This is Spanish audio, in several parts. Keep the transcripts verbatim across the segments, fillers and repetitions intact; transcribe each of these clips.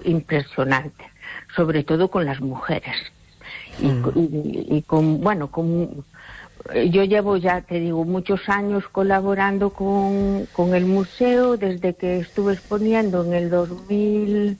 impresionante, sobre todo con las mujeres. Y, mm. y, y con, bueno, con, yo llevo ya, te digo, muchos años colaborando con, con el museo, desde que estuve exponiendo en el dos mil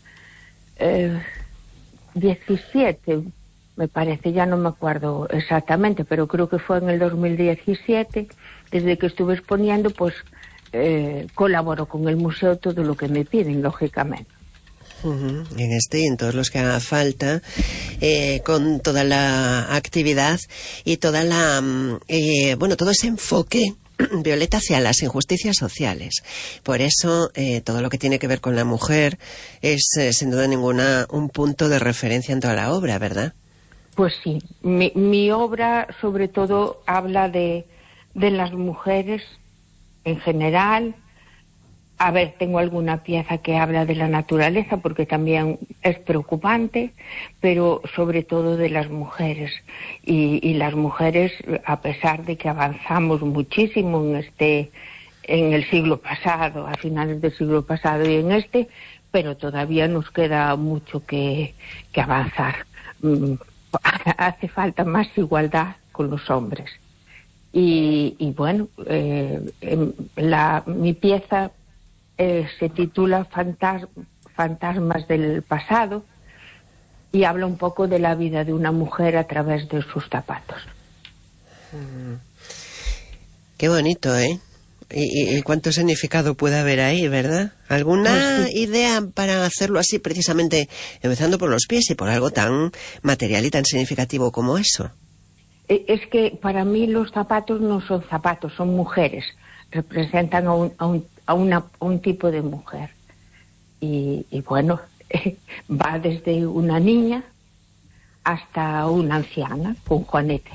diecisiete, me parece, ya no me acuerdo exactamente, pero creo que fue en el dos mil diecisiete, desde que estuve exponiendo, pues eh, colaboro con el museo todo lo que me piden, lógicamente. Uh-huh. En este y en todos los que haga falta, eh, con toda la actividad y toda la, eh, bueno, todo ese enfoque, Violeta, hacia las injusticias sociales. Por eso, eh, todo lo que tiene que ver con la mujer es, eh, sin duda ninguna, un punto de referencia en toda la obra, ¿verdad? Pues sí, mi, mi obra sobre todo habla de, de las mujeres en general. A ver, tengo alguna pieza que habla de la naturaleza porque también es preocupante, pero sobre todo de las mujeres. Y, y las mujeres, a pesar de que avanzamos muchísimo en este, en el siglo pasado, a finales del siglo pasado y en este, pero todavía nos queda mucho que, que avanzar. Hace falta más igualdad con los hombres. Y, y bueno, eh, la, mi pieza Eh, se titula Fantas- Fantasmas del pasado y habla un poco de la vida de una mujer a través de sus zapatos. Mm. Qué bonito, ¿eh? Y, y cuánto significado puede haber ahí, ¿verdad? ¿Alguna pues sí. idea para hacerlo así, precisamente empezando por los pies y por algo tan material y tan significativo como eso? Es que para mí los zapatos no son zapatos, son mujeres. Representan a un, a un, a una, a un tipo de mujer. Y, y bueno, va desde una niña hasta una anciana con juanete.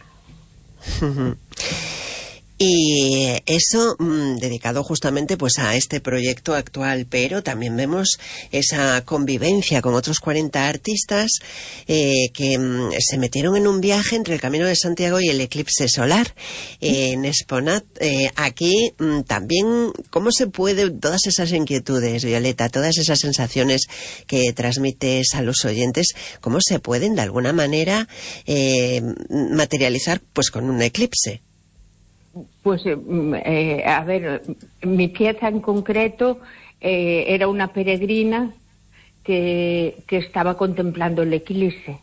Y eso mmm, dedicado justamente pues a este proyecto actual, pero también vemos esa convivencia con otros cuarenta artistas eh, que mmm, se metieron en un viaje entre el Camino de Santiago y el eclipse solar eh, en Exponat. Eh, aquí mmm, también, ¿cómo se puede, todas esas inquietudes, Violeta, todas esas sensaciones que transmites a los oyentes, cómo se pueden de alguna manera eh, materializar pues con un eclipse? Pues, eh, a ver, mi pieza en concreto eh, era una peregrina que, que estaba contemplando el eclipse.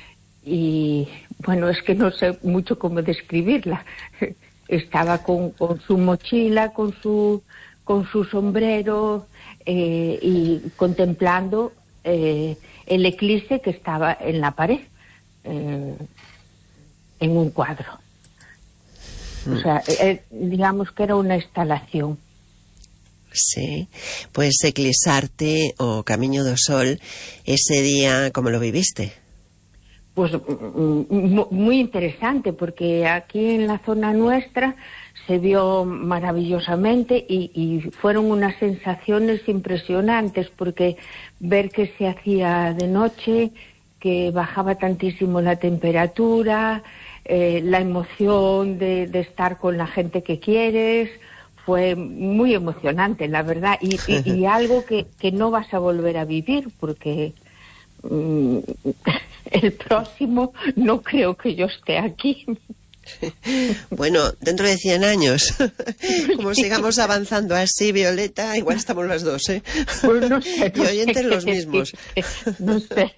Y, bueno, es que no sé mucho cómo describirla. Estaba con, con su mochila, con su, con su sombrero eh, y contemplando eh, el eclipse que estaba en la pared, eh, en un cuadro. O sea, eh, digamos que era una instalación. Sí, pues Eclipsarte o Camiño do Sol, ese día, ¿cómo lo viviste? Pues muy interesante, porque aquí en la zona nuestra se vio maravillosamente y, y fueron unas sensaciones impresionantes, porque ver que se hacía de noche, que bajaba tantísimo la temperatura, eh, la emoción de, de estar con la gente que quieres, fue muy emocionante, la verdad, y, y, y algo que, que no vas a volver a vivir, porque mm, el próximo no creo que yo esté aquí. Bueno, dentro de cien años, como sigamos avanzando así, Violeta, igual estamos las dos, ¿eh? Pues no sé, no y oyentes sé los mismos. No sé.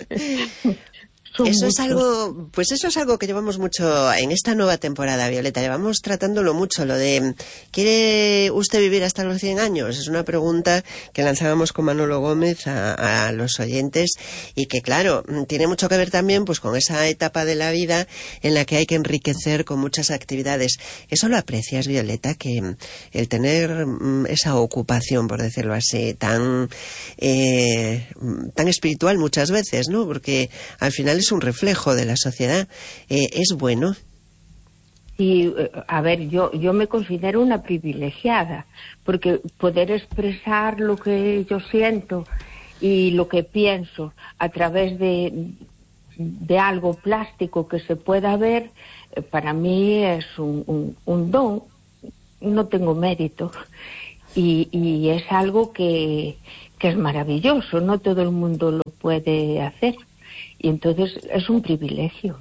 Son eso muchos. es algo, pues eso es algo que llevamos mucho en esta nueva temporada, Violeta. Llevamos tratándolo mucho, lo de ¿quiere usted vivir hasta los cien años? Es una pregunta que lanzábamos con Manolo Gómez a, a los oyentes y que, claro, tiene mucho que ver también pues con esa etapa de la vida en la que hay que enriquecer con muchas actividades. ¿Eso lo aprecias, Violeta? Que el tener esa ocupación, por decirlo así, tan eh, tan espiritual muchas veces, ¿no? Porque al final es un reflejo de la sociedad. Eh, ¿Es bueno? Sí, a ver, yo, yo me considero una privilegiada, porque poder expresar lo que yo siento y lo que pienso a través de, de algo plástico que se pueda ver, para mí es un, un, un don, no tengo mérito. Y, y es algo que, que es maravilloso, no todo el mundo lo puede hacer. Y entonces es un privilegio.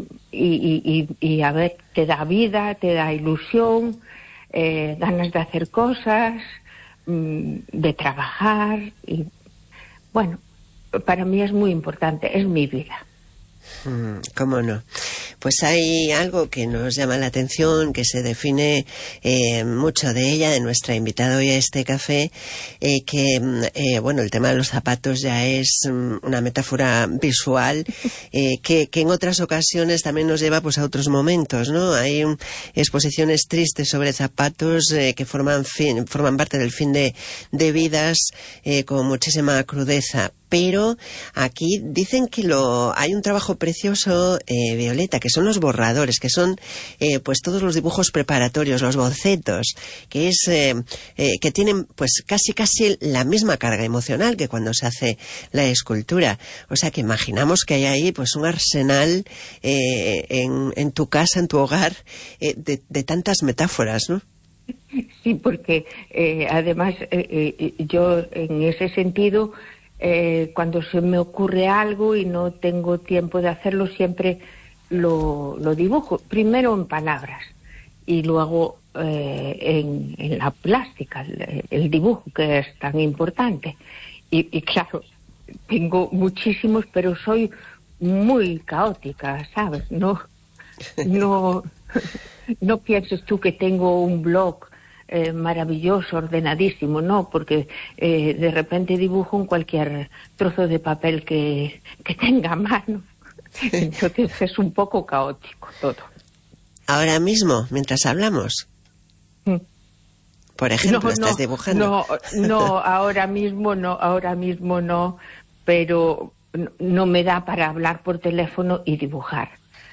Y, y, y, y a ver, te da vida, te da ilusión, eh, ganas de hacer cosas, mmm, de trabajar. Y bueno, para mí es muy importante, es mi vida. Mm, ¿cómo no? Pues hay algo que nos llama la atención, que se define eh, mucho de ella, de nuestra invitada hoy a este café, eh, que, eh, bueno, el tema de los zapatos ya es um, una metáfora visual, eh, que, que en otras ocasiones también nos lleva pues a otros momentos, ¿no? Hay um, exposiciones tristes sobre zapatos eh, que forman, fin, forman parte del fin de, de vidas eh, con muchísima crudeza. Pero aquí dicen que lo hay un trabajo precioso, eh, Violeta, que son los borradores, que son eh, pues todos los dibujos preparatorios, los bocetos, que es eh, eh, que tienen pues casi casi la misma carga emocional que cuando se hace la escultura. O sea que imaginamos que hay ahí pues un arsenal eh, en, en tu casa, en tu hogar, eh, de, de tantas metáforas, ¿no? Sí, porque eh, además eh, eh, yo en ese sentido... Eh, cuando se me ocurre algo y no tengo tiempo de hacerlo, siempre lo, lo dibujo, primero en palabras y luego eh, en, en la plástica, el, el dibujo, que es tan importante. Y, y claro, tengo muchísimos, pero soy muy caótica, ¿sabes? No, no, no pienses tú que tengo un blog Eh, maravilloso, ordenadísimo, no, porque eh, de repente dibujo en cualquier trozo de papel que, que tenga a mano. Entonces es un poco caótico todo. Ahora mismo, mientras hablamos, mm. por ejemplo, no, estás no, dibujando. No, no, ahora mismo no, ahora mismo no, pero no me da para hablar por teléfono y dibujar.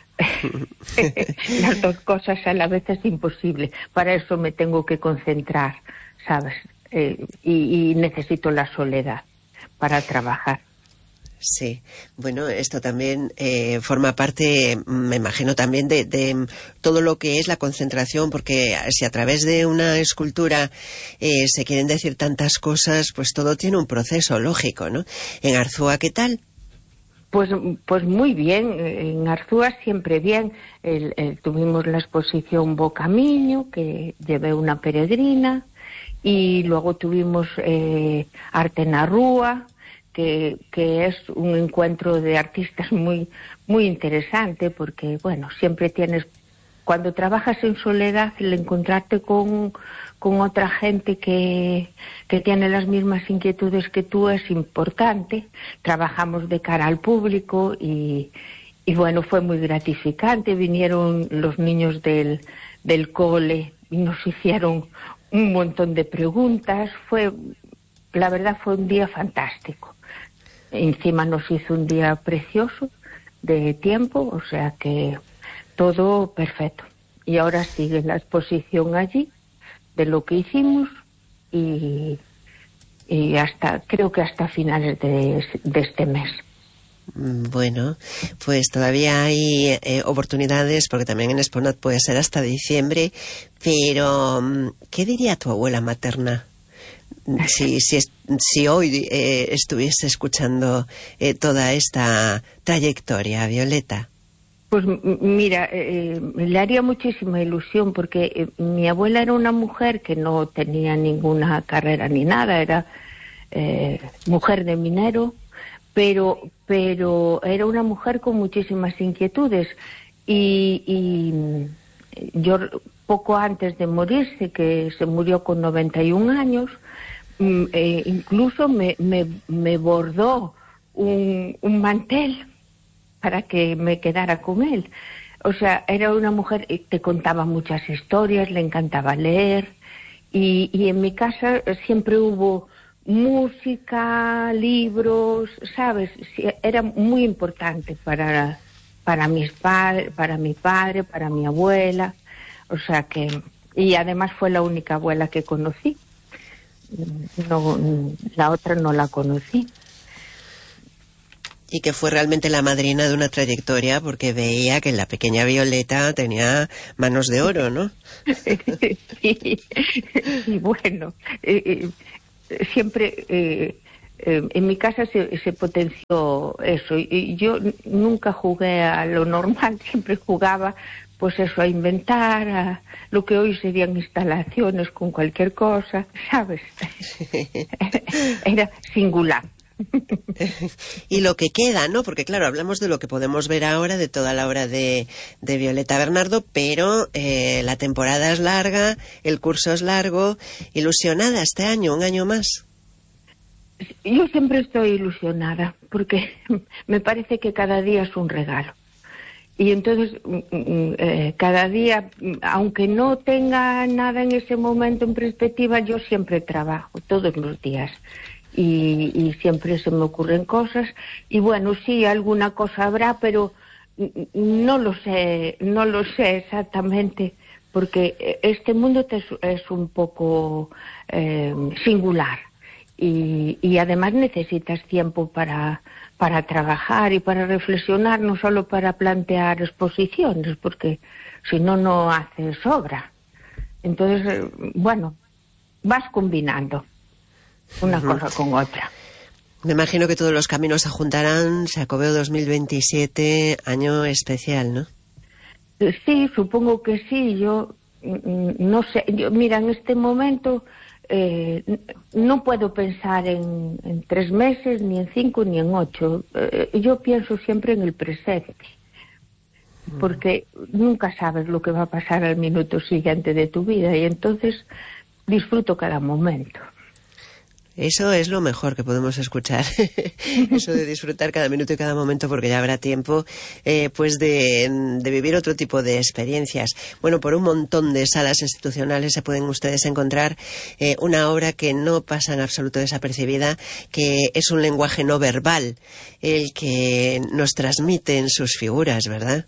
Las dos cosas a la vez es imposible. Para eso me tengo que concentrar, ¿sabes? Eh, y, y necesito la soledad para trabajar. Sí, bueno, esto también eh, forma parte, me imagino, también de, de todo lo que es la concentración, porque si a través de una escultura eh, se quieren decir tantas cosas, pues todo tiene un proceso lógico, ¿no? En Arzúa, ¿qué tal? Pues, pues muy bien, en Arzúa siempre bien. El, el, tuvimos la exposición Bocamiño, que llevé una peregrina, y luego tuvimos eh, Arte na Rúa, que, que es un encuentro de artistas muy, muy interesante, porque bueno, siempre tienes, cuando trabajas en soledad, el encontrarte con, con otra gente que, que tiene las mismas inquietudes que tú es importante. Trabajamos de cara al público y, y bueno, fue muy gratificante. Vinieron los niños del, del cole y nos hicieron un montón de preguntas. Fue, la verdad, fue un día fantástico. Encima nos hizo un día precioso de tiempo, o sea que todo perfecto. Y ahora sigue la exposición allí de lo que hicimos y, y hasta, creo que hasta finales de, de este mes. Bueno, pues todavía hay eh, oportunidades, porque también en Exponat puede ser hasta diciembre, pero ¿qué diría tu abuela materna si, si, si hoy eh, estuviese escuchando eh, toda esta trayectoria, Violeta? Pues mira, eh, le haría muchísima ilusión, porque eh, mi abuela era una mujer que no tenía ninguna carrera ni nada, era eh, mujer de minero, pero, pero era una mujer con muchísimas inquietudes y, y yo poco antes de morirse, que se murió con noventa y un años, eh, incluso me, me, me bordó un, un mantel para que me quedara con él. O sea, era una mujer que te contaba muchas historias, le encantaba leer, y, y en mi casa siempre hubo música, libros, ¿sabes? Era muy importante para, para mis padres, para mi padre, para mi abuela. O sea que, y además fue la única abuela que conocí. No, la otra no la conocí. Y que fue realmente la madrina de una trayectoria, porque veía que la pequeña Violeta tenía manos de oro, ¿no? Sí, y bueno, eh, eh, siempre eh, eh, en mi casa se, se potenció eso. Y, y yo nunca jugué a lo normal, siempre jugaba pues eso, a inventar, a lo que hoy serían instalaciones con cualquier cosa, ¿sabes? Era singular. Y lo que queda, ¿no? Porque claro, hablamos de lo que podemos ver ahora, de toda la obra de, de Violeta Bernardo, pero eh, la temporada es larga, el curso es largo. ¿Ilusionada este año, un año más? Yo siempre estoy ilusionada, porque me parece que cada día es un regalo. Y entonces, eh, cada día, aunque no tenga nada en ese momento en perspectiva, yo siempre trabajo, todos los días. Y, y siempre se me ocurren cosas. Y bueno, sí, alguna cosa habrá, pero no lo sé, no lo sé exactamente, porque este mundo es, es un poco eh, singular. Y, y además necesitas tiempo para, para trabajar y para reflexionar, no solo para plantear exposiciones, porque si no, no haces obra. Entonces, bueno, vas combinando una uh-huh. cosa con otra. Me imagino que todos los caminos se juntarán. Xacobeo dos mil veintisiete, año especial, ¿no? Sí, supongo que sí. Yo no sé, yo, mira, en este momento eh, no puedo pensar en, en tres meses, ni en cinco, ni en ocho. Eh, yo pienso siempre en el presente, porque nunca sabes lo que va a pasar al minuto siguiente de tu vida, y entonces disfruto cada momento. Eso es lo mejor que podemos escuchar, eso de disfrutar cada minuto y cada momento, porque ya habrá tiempo eh, pues de, de vivir otro tipo de experiencias. Bueno, por un montón de salas institucionales se pueden ustedes encontrar eh, una obra que no pasa en absoluto desapercibida, que es un lenguaje no verbal, el que nos transmite en sus figuras, ¿verdad?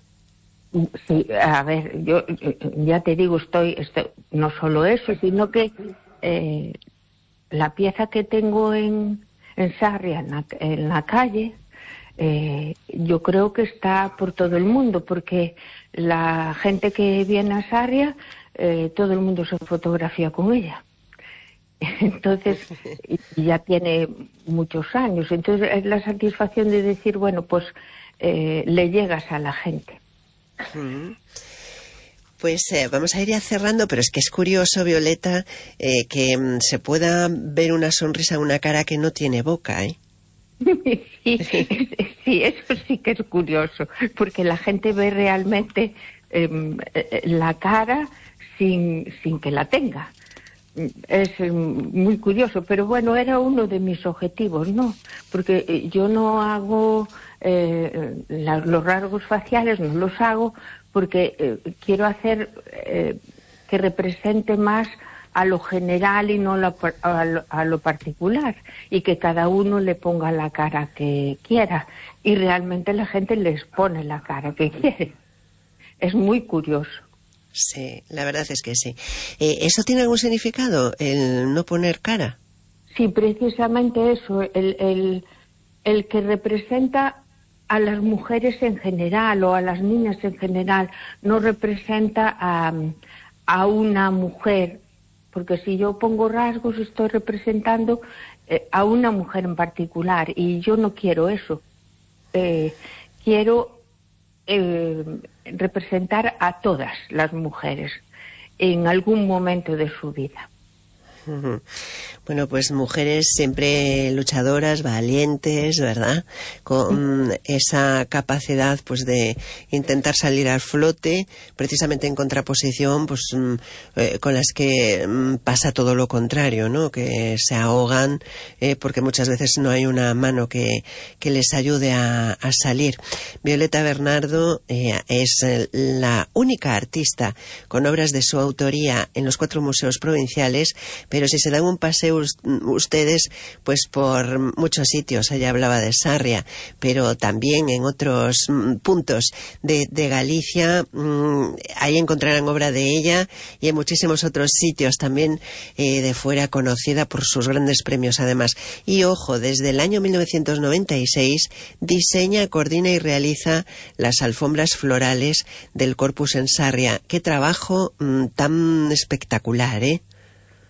Sí, a ver, yo ya te digo, estoy, estoy no solo eso, sino que eh, la pieza que tengo en, en Sarria, en la, en la calle, eh, yo creo que está por todo el mundo, porque la gente que viene a Sarria, eh, todo el mundo se fotografía con ella. Entonces, y ya tiene muchos años. Entonces, es la satisfacción de decir, bueno, pues eh, le llegas a la gente. Mm. Pues eh, vamos a ir ya cerrando, pero es que es curioso, Violeta, eh, que mm, se pueda ver una sonrisa en una cara que no tiene boca, ¿eh? Sí, sí, eso sí que es curioso, porque la gente ve realmente eh, la cara sin, sin que la tenga. Es eh, muy curioso, pero bueno, era uno de mis objetivos, ¿no? Porque yo no hago eh, la, los rasgos faciales, no los hago porque eh, quiero hacer eh, que represente más a lo general y no lo, a, lo, a lo particular, y que cada uno le ponga la cara que quiera, y realmente la gente les pone la cara que quiere. Es muy curioso. Sí, la verdad es que sí. Eh, ¿Eso tiene algún significado, el no poner cara? Sí, precisamente eso, el, el, el que representa a las mujeres en general o a las niñas en general, no representa a, a una mujer, porque si yo pongo rasgos estoy representando eh, a una mujer en particular, y yo no quiero eso. Eh, quiero eh, representar a todas las mujeres en algún momento de su vida. Bueno, pues mujeres siempre luchadoras, valientes, ¿verdad? Con esa capacidad pues de intentar salir al flote, precisamente en contraposición pues eh, con las que mm, pasa todo lo contrario, ¿no? Que se ahogan eh, porque muchas veces no hay una mano que, que les ayude a, a salir. Violeta Bernardo eh, es la única artista con obras de su autoría en los cuatro museos provinciales, pero si se dan un paseo ustedes pues por muchos sitios, ella hablaba de Sarria, pero también en otros puntos de, de Galicia, mmm, ahí encontrarán obra de ella, y en muchísimos otros sitios también eh, de fuera, conocida por sus grandes premios además. Y ojo, desde el año mil novecientos noventa y seis diseña, coordina y realiza las alfombras florales del Corpus en Sarria. Qué trabajo mmm, tan espectacular, ¿eh?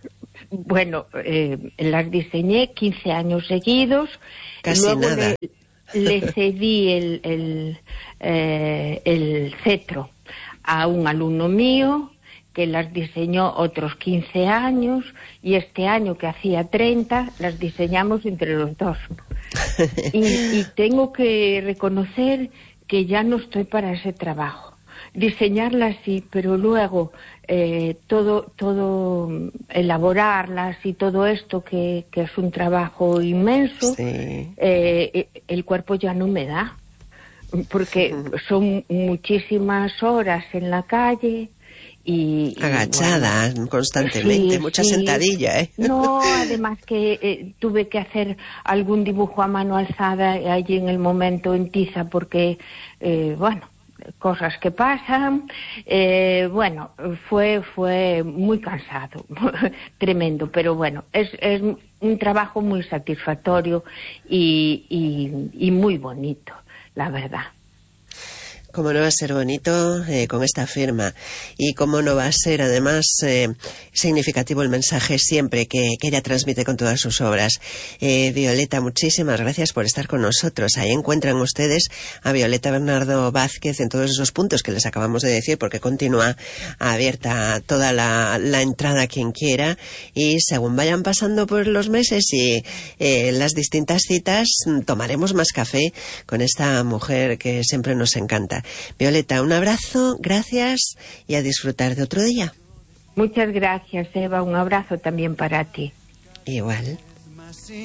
bueno, eh, las diseñé quince años seguidos. Casi luego nada. Le, le cedí el, el, eh, el cetro a un alumno mío que las diseñó otros quince años, y este año, que hacía treinta, las diseñamos entre los dos. y, y tengo que reconocer que ya no estoy para ese trabajo. Diseñarlas sí, pero luego eh, todo, todo elaborarlas y todo esto, que, que es un trabajo inmenso, Sí. eh, el cuerpo ya no me da, porque son muchísimas horas en la calle. Y, y agachada, bueno, constantemente, sí, mucha sí. sentadilla, ¿eh? No, además que eh, tuve que hacer algún dibujo a mano alzada allí en el momento en tiza, porque, eh, bueno, cosas que pasan. Eh, bueno, fue fue muy cansado, tremendo, pero bueno, es, es un trabajo muy satisfactorio y, y, y muy bonito, la verdad. Cómo no va a ser bonito eh, con esta firma, y cómo no va a ser además eh, significativo el mensaje siempre que, que ella transmite con todas sus obras. Eh, Violeta, muchísimas gracias por estar con nosotros. Ahí encuentran ustedes a Violeta Bernardo Vázquez en todos esos puntos que les acabamos de decir, porque continúa abierta toda la, la entrada a quien quiera, y según vayan pasando por los meses y eh, las distintas citas, tomaremos más café con esta mujer que siempre nos encanta. Violeta, un abrazo, gracias, y a disfrutar de otro día. Muchas gracias, Eva, un abrazo también para ti. Igual.